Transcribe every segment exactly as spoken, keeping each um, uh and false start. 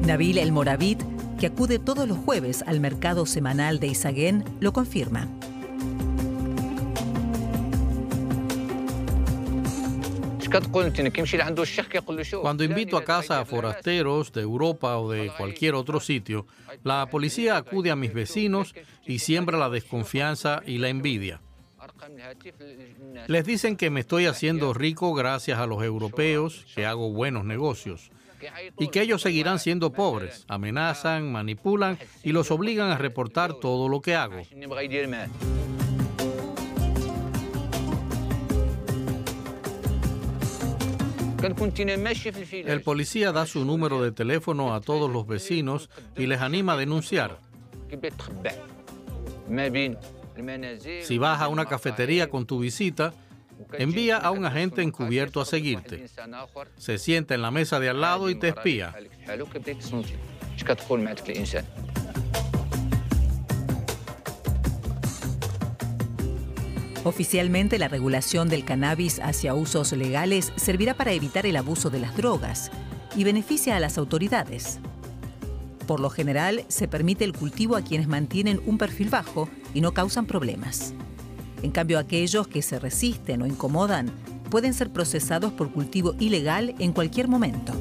Nabil El Moravit, que acude todos los jueves al mercado semanal de Izaguén, lo confirma. Cuando invito a casa a forasteros de Europa o de cualquier otro sitio, la policía acude a mis vecinos y siembra la desconfianza y la envidia. Les dicen que me estoy haciendo rico gracias a los europeos, que hago buenos negocios, y que ellos seguirán siendo pobres. Amenazan, manipulan y los obligan a reportar todo lo que hago. El policía da su número de teléfono a todos los vecinos y les anima a denunciar. Si vas a una cafetería con tu visita, envía a un agente encubierto a seguirte. Se sienta en la mesa de al lado y te espía. Oficialmente, la regulación del cannabis hacia usos legales servirá para evitar el abuso de las drogas y beneficia a las autoridades. Por lo general, se permite el cultivo a quienes mantienen un perfil bajo y no causan problemas. En cambio, aquellos que se resisten o incomodan pueden ser procesados por cultivo ilegal en cualquier momento.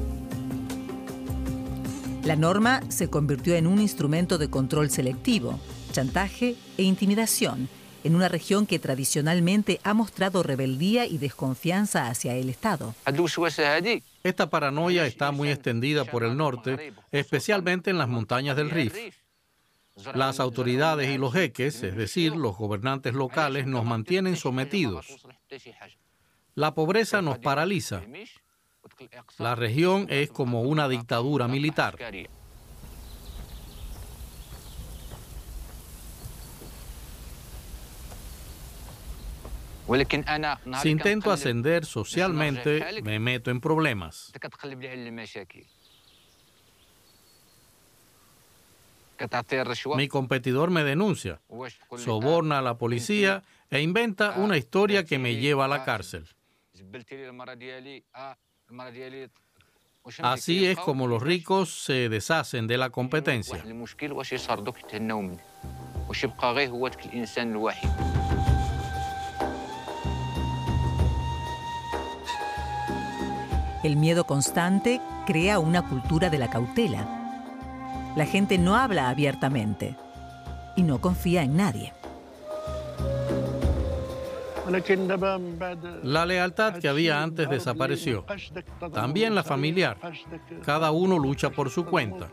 La norma se convirtió en un instrumento de control selectivo, chantaje e intimidación en una región que tradicionalmente ha mostrado rebeldía y desconfianza hacia el Estado. Esta paranoia está muy extendida por el norte, especialmente en las montañas del Rif. Las autoridades y los jeques, es decir, los gobernantes locales, nos mantienen sometidos. La pobreza nos paraliza. La región es como una dictadura militar. Si intento ascender socialmente, me meto en problemas. Mi competidor me denuncia, soborna a la policía e inventa una historia que me lleva a la cárcel. Así es como los ricos se deshacen de la competencia. El miedo constante crea una cultura de la cautela. La gente no habla abiertamente y no confía en nadie. La lealtad que había antes desapareció. También la familiar. Cada uno lucha por su cuenta.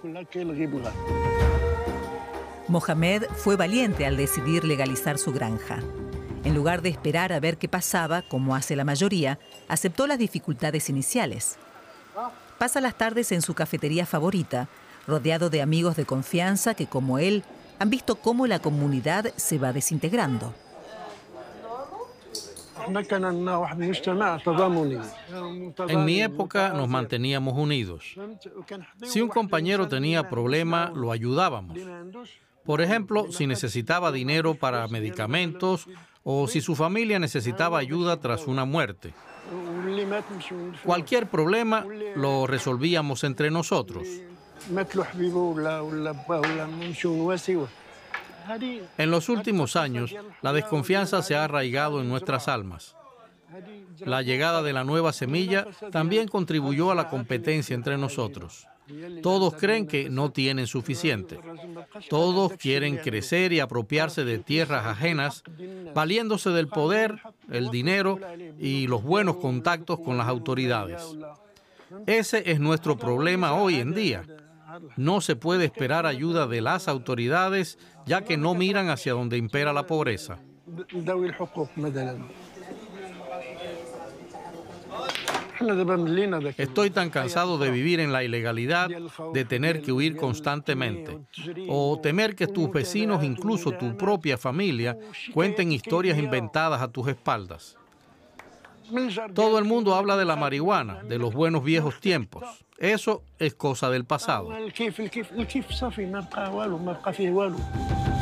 Mohamed fue valiente al decidir legalizar su granja. En lugar de esperar a ver qué pasaba, como hace la mayoría, aceptó las dificultades iniciales. Pasa las tardes en su cafetería favorita, rodeado de amigos de confianza que, como él, han visto cómo la comunidad se va desintegrando. En mi época nos manteníamos unidos. Si un compañero tenía problema, lo ayudábamos. Por ejemplo, si necesitaba dinero para medicamentos o si su familia necesitaba ayuda tras una muerte. Cualquier problema lo resolvíamos entre nosotros. En los últimos años, la desconfianza se ha arraigado en nuestras almas. La llegada de la nueva semilla también contribuyó a la competencia entre nosotros. Todos creen que no tienen suficiente. Todos quieren crecer y apropiarse de tierras ajenas, valiéndose del poder, el dinero y los buenos contactos con las autoridades. Ese es nuestro problema hoy en día. No se puede esperar ayuda de las autoridades, ya que no miran hacia donde impera la pobreza. Estoy tan cansado de vivir en la ilegalidad, de tener que huir constantemente, o temer que tus vecinos, incluso tu propia familia, cuenten historias inventadas a tus espaldas. Todo el mundo habla de la marihuana, de los buenos viejos tiempos. Eso es cosa del pasado.